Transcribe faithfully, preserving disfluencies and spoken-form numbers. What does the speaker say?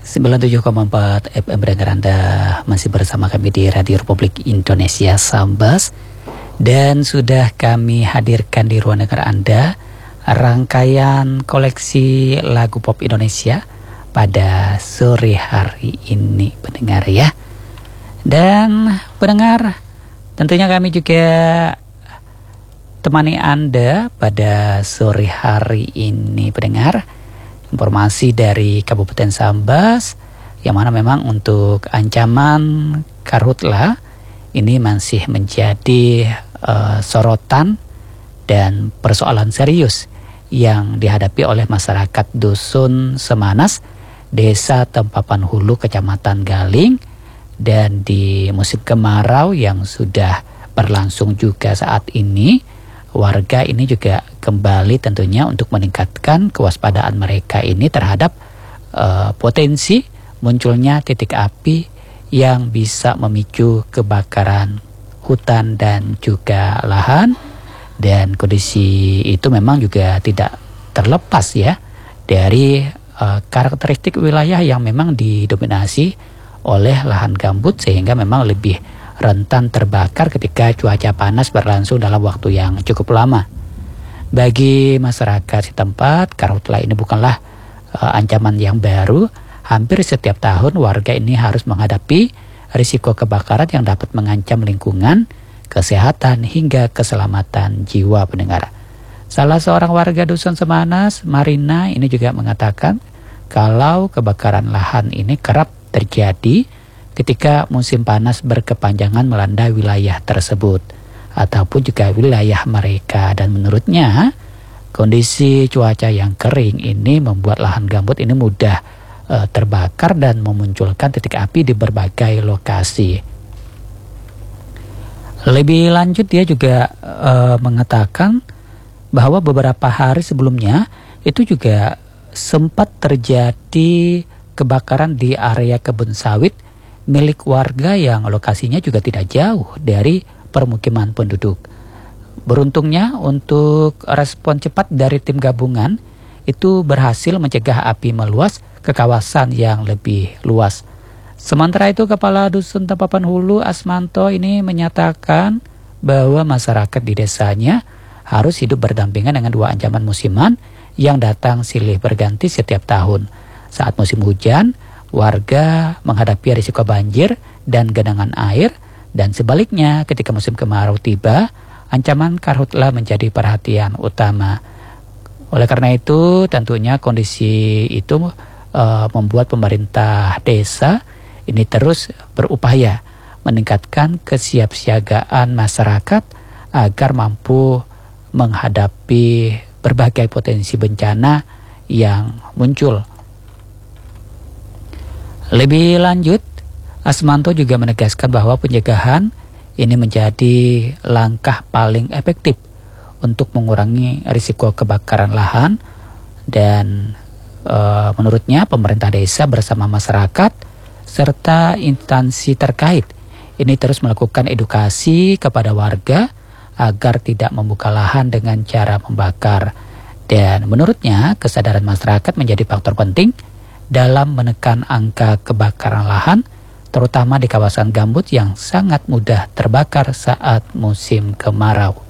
sembilan puluh tujuh koma empat F M pendengar Anda masih bersama kami di Radio Republik Indonesia Sambas. Dan sudah kami hadirkan di ruang dengar Anda rangkaian koleksi lagu pop Indonesia pada sore hari ini, pendengar ya. Dan pendengar, tentunya kami juga temani Anda pada sore hari ini, pendengar. Informasi dari Kabupaten Sambas, yang mana memang untuk ancaman karhutla ini masih menjadi uh, sorotan dan persoalan serius yang dihadapi oleh masyarakat Dusun Semanas, Desa Tempapan Hulu, Kecamatan Galing. Dan di musim kemarau yang sudah berlangsung juga saat ini, warga ini juga kembali tentunya untuk meningkatkan kewaspadaan mereka ini terhadap uh, potensi munculnya titik api yang bisa memicu kebakaran hutan dan juga lahan. Dan kondisi itu memang juga tidak terlepas ya dari uh, karakteristik wilayah yang memang didominasi oleh lahan gambut, sehingga memang lebih rentan terbakar ketika cuaca panas berlangsung dalam waktu yang cukup lama. Bagi masyarakat setempat, karhutla ini bukanlah uh, ancaman yang baru. Hampir setiap tahun warga ini harus menghadapi risiko kebakaran yang dapat mengancam lingkungan, kesehatan hingga keselamatan jiwa, pendengar. Salah seorang warga Dusun Semanas, Marina, ini juga mengatakan kalau kebakaran lahan ini kerap terjadi ketika musim panas berkepanjangan melanda wilayah tersebut ataupun juga wilayah mereka. Dan menurutnya kondisi cuaca yang kering ini membuat lahan gambut ini mudah uh, terbakar dan memunculkan titik api di berbagai lokasi. Lebih lanjut dia juga uh, mengatakan bahwa beberapa hari sebelumnya itu juga sempat terjadi kebakaran di area kebun sawit milik warga yang lokasinya juga tidak jauh dari permukiman penduduk. Beruntungnya untuk respon cepat dari tim gabungan itu berhasil mencegah api meluas ke kawasan yang lebih luas. Sementara itu Kepala Dusun Tempapan Hulu Asmanto ini menyatakan bahwa masyarakat di desanya harus hidup berdampingan dengan dua ancaman musiman yang datang silih berganti setiap tahun. Saat musim hujan, warga menghadapi risiko banjir dan genangan air. Dan sebaliknya, ketika musim kemarau tiba, ancaman karhutla menjadi perhatian utama. Oleh karena itu, tentunya kondisi itu uh, membuat pemerintah desa ini terus berupaya meningkatkan kesiapsiagaan masyarakat agar mampu menghadapi berbagai potensi bencana yang muncul. Lebih lanjut, Asmanto juga menegaskan bahwa pencegahan ini menjadi langkah paling efektif untuk mengurangi risiko kebakaran lahan. Dan e, menurutnya pemerintah desa bersama masyarakat serta instansi terkait ini terus melakukan edukasi kepada warga agar tidak membuka lahan dengan cara membakar. Dan menurutnya kesadaran masyarakat menjadi faktor penting dalam menekan angka kebakaran lahan, terutama di kawasan gambut yang sangat mudah terbakar saat musim kemarau.